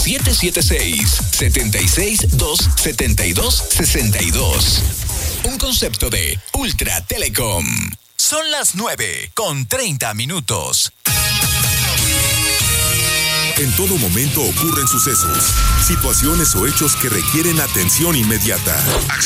776-272-62. Un concepto de Ultra Telecom. Son las 9:30. En todo momento ocurren sucesos, situaciones o hechos que requieren atención inmediata.